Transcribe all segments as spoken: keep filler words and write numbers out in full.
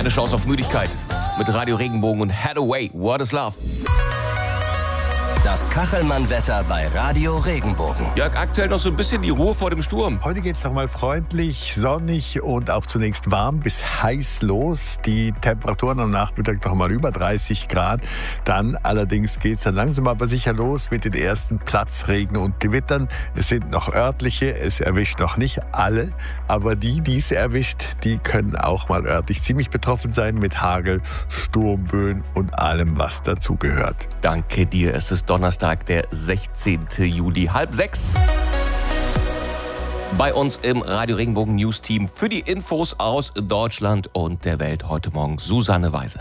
Keine Chance auf Müdigkeit. Mit Radio Regenbogen und Hathaway, What is Love? Das Kachelmann-Wetter bei Radio Regenbogen. Jörg, aktuell noch so ein bisschen die Ruhe vor dem Sturm. Heute geht es nochmal freundlich, sonnig und auch zunächst warm bis heiß los. Die Temperaturen am Nachmittag noch mal über dreißig Grad. Dann allerdings geht es dann langsam aber sicher los mit den ersten Platzregen und Gewittern. Es sind noch örtliche, es erwischt noch nicht alle. Aber die, die es erwischt, die können auch mal örtlich ziemlich betroffen sein mit Hagel, Sturmböen und allem, was dazugehört. Danke dir, es ist Donnerstag, der sechzehnten Juli, halb sechs. Bei uns im Radio Regenbogen News Team für die Infos aus Deutschland und der Welt heute Morgen Susanne Weise.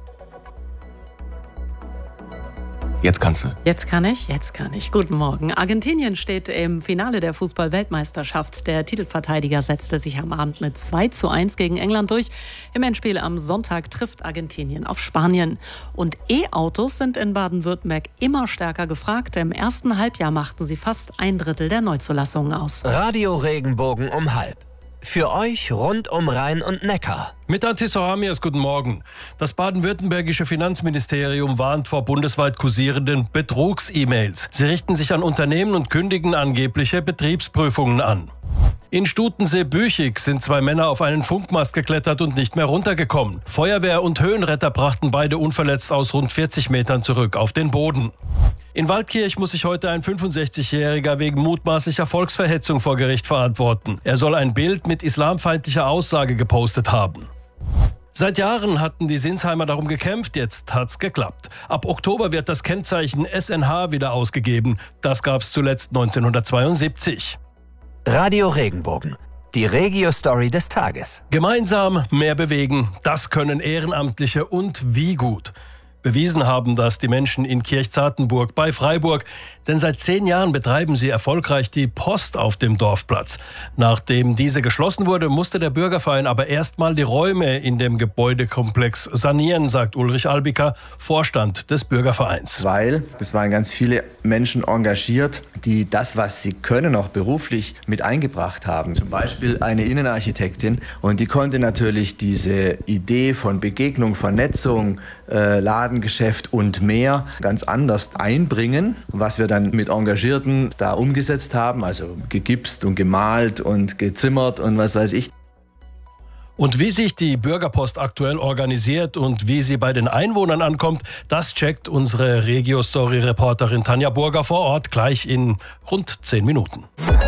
Jetzt kannst du. Jetzt kann ich, jetzt kann ich. Guten Morgen. Argentinien steht im Finale der Fußball-Weltmeisterschaft. Der Titelverteidiger setzte sich am Abend mit zwei zu eins gegen England durch. Im Endspiel am Sonntag trifft Argentinien auf Spanien. Und E-Autos sind in Baden-Württemberg immer stärker gefragt. Im ersten Halbjahr machten sie fast ein Drittel der Neuzulassungen aus. Radio Regenbogen um halb. Für euch rund um Rhein und Neckar. Mit Antis Horamias, guten Morgen. Das baden-württembergische Finanzministerium warnt vor bundesweit kursierenden Betrugs-E-Mails. Sie richten sich an Unternehmen und kündigen angebliche Betriebsprüfungen an. In Stutensee-Büchig sind zwei Männer auf einen Funkmast geklettert und nicht mehr runtergekommen. Feuerwehr und Höhenretter brachten beide unverletzt aus rund vierzig Metern zurück auf den Boden. In Waldkirch muss sich heute ein fünfundsechzigjähriger wegen mutmaßlicher Volksverhetzung vor Gericht verantworten. Er soll ein Bild mit islamfeindlicher Aussage gepostet haben. Seit Jahren hatten die Sinsheimer darum gekämpft, jetzt hat's geklappt. Ab Oktober wird das Kennzeichen S N H wieder ausgegeben. Das gab's zuletzt neunzehnhundertzweiundsiebzig. Radio Regenbogen. Die Regio-Story des Tages. Gemeinsam mehr bewegen, das können Ehrenamtliche und wie gut. Bewiesen haben das die Menschen in Kirchzartenburg bei Freiburg, denn seit zehn Jahren betreiben sie erfolgreich die Post auf dem Dorfplatz. Nachdem diese geschlossen wurde, musste der Bürgerverein aber erstmal die Räume in dem Gebäudekomplex sanieren, sagt Ulrich Albiker, Vorstand des Bürgervereins. Weil es waren ganz viele Menschen engagiert, die das, was sie können, auch beruflich mit eingebracht haben. Zum Beispiel eine Innenarchitektin, und die konnte natürlich diese Idee von Begegnung, Vernetzung, äh, Ladengeschäft und mehr ganz anders einbringen, was wir dann mit Engagierten da umgesetzt haben, also gegipst und gemalt und gezimmert und was weiß ich. Und wie sich die Bürgerpost aktuell organisiert und wie sie bei den Einwohnern ankommt, das checkt unsere Regio-Story-Reporterin Tanja Burger vor Ort gleich in rund zehn Minuten.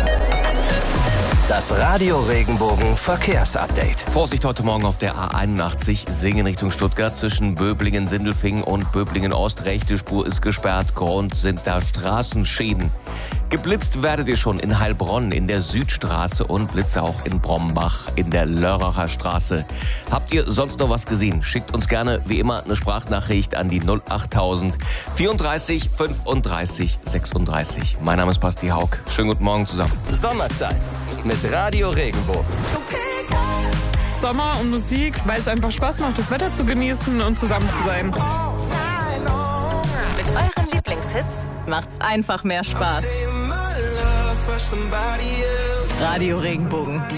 Das Radio Regenbogen Verkehrsupdate. Vorsicht heute Morgen auf der A einundachtzig, Singen Richtung Stuttgart zwischen Böblingen, Sindelfingen und Böblingen Ost. Rechte Spur ist gesperrt, Grund sind da Straßenschäden. Geblitzt werdet ihr schon in Heilbronn in der Südstraße und Blitze auch in Brombach in der Lörracher Straße. Habt ihr sonst noch was gesehen? Schickt uns gerne wie immer eine Sprachnachricht an die null achttausend vierunddreißig fünfunddreißig sechsunddreißig. Mein Name ist Basti Haug. Schönen guten Morgen zusammen. Sommerzeit mit Radio Regenbogen. Sommer und Musik, weil es einfach Spaß macht, das Wetter zu genießen und zusammen zu sein. Mit euren Lieblingshits macht's einfach mehr Spaß. Radio Regenbogen, die